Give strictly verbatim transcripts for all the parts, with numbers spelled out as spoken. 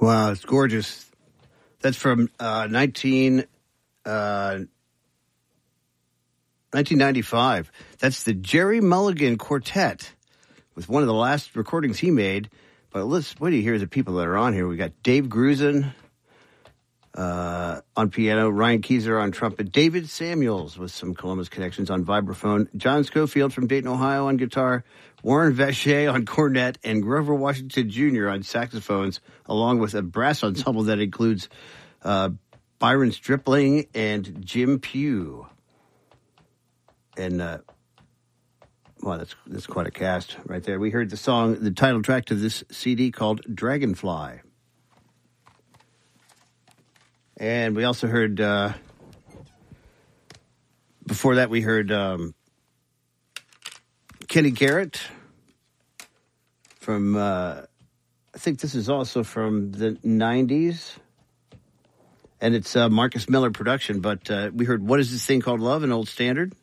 Wow, it's gorgeous. That's from uh, nineteen, uh, nineteen ninety-five. That's the Jerry Mulligan Quartet with one of the last recordings he made. But let's wait till you hear the people that are on here. We got Dave Grusin uh, on piano, Ryan Keyser on trumpet, David Samuels with some Columbus connections on vibraphone, John Schofield from Dayton, Ohio on guitar, Warren Vacher on cornet, and Grover Washington Junior on saxophones, along with a brass ensemble that includes uh, Byron Stripling and Jim Pugh. And, uh, well, that's, that's quite a cast right there. We heard the song, the title track to this C D called Dragonfly. And we also heard, uh, before that we heard um, Kenny Garrett from, uh, I think this is also from the nineties. And it's uh, Marcus Miller production, but uh, we heard What Is This Thing Called Love, an old standard.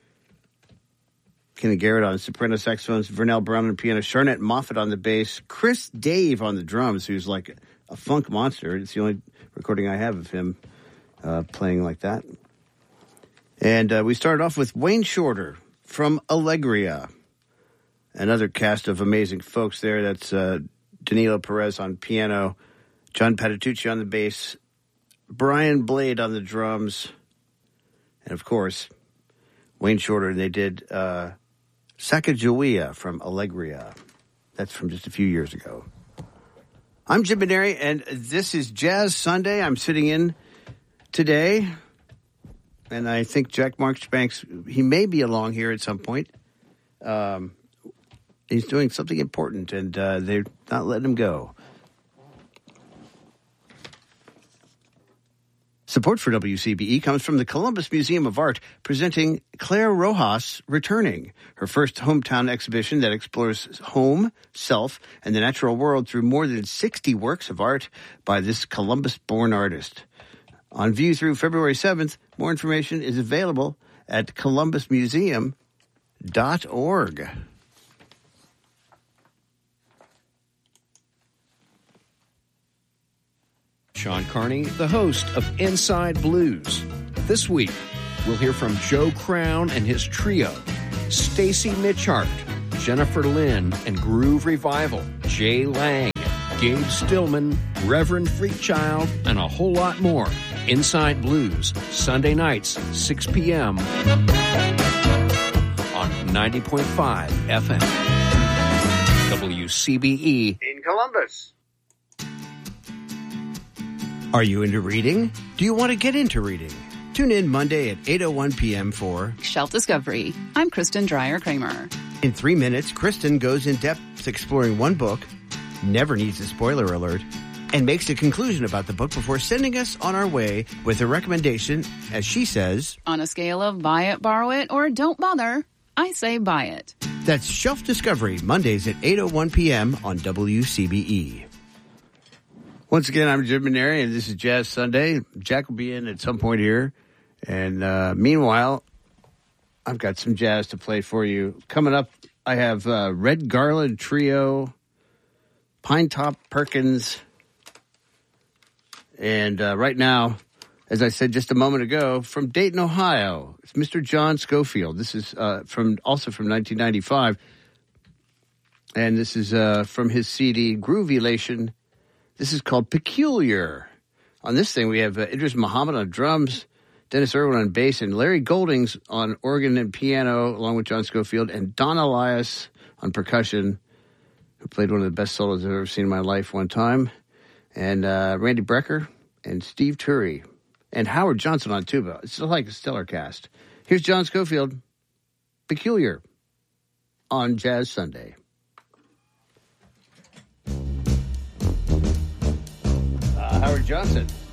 Kenny Garrett on soprano saxophones, Vernell Brown on piano, Sharnette Moffat on the bass, Chris Dave on the drums, who's like a funk monster. It's the only recording I have of him uh, playing like that. And uh, we started off with Wayne Shorter from Allegria. Another cast of amazing folks there. That's uh, Danilo Perez on piano, John Patitucci on the bass, Brian Blade on the drums, and of course, Wayne Shorter. They did uh, Sacagawea from Allegria. That's from just a few years ago. I'm Jim Maneri, and this is Jazz Sunday. I'm sitting in today, and I think Jack Marchbanks, he may be along here at some point. Um, he's doing something important, and uh, they're not letting him go. Support for W C B E comes from the Columbus Museum of Art, presenting Claire Rojas Returning, her first hometown exhibition that explores home, self, and the natural world through more than sixty works of art by this Columbus-born artist. On view through February seventh, more information is available at columbus museum dot org. Sean Carney, the host of Inside Blues. This week, we'll hear from Joe Crown and his trio, Stacy Mitchart, Jennifer Lynn and Groove Revival, Jay Lang, Gabe Stillman, Reverend Freakchild, and a whole lot more. Inside Blues, Sunday nights, six p.m. on ninety point five F M. W C B E in Columbus. Are you into reading? Do you want to get into reading? Tune in Monday at eight oh one p.m. for Shelf Discovery. I'm Kristen Dreyer-Kramer. In three minutes, Kristen goes in depth exploring one book, never needs a spoiler alert, and makes a conclusion about the book before sending us on our way with a recommendation, as she says, on a scale of buy it, borrow it, or don't bother, I say buy it. That's Shelf Discovery, Mondays at eight oh one p.m. on W C B E. Once again, I'm Jim Maneri, and this is Jazz Sunday. Jack will be in at some point here. And uh, meanwhile, I've got some jazz to play for you. Coming up, I have uh, Red Garland Trio, Pinetop Perkins. And uh, right now, as I said just a moment ago, from Dayton, Ohio, it's Mister John Schofield. This is uh, from also from nineteen ninety-five. And this is uh, from his C D, Groovylation. This is called Peculiar. On this thing, we have uh, Idris Muhammad on drums, Dennis Irwin on bass, and Larry Goldings on organ and piano, along with John Schofield, and Don Elias on percussion, who played one of the best solos I've ever seen in my life one time, and uh, Randy Brecker, and Steve Turry, and Howard Johnson on tuba. It's like a stellar cast. Here's John Schofield, Peculiar, on Jazz Sunday. Howard Johnson.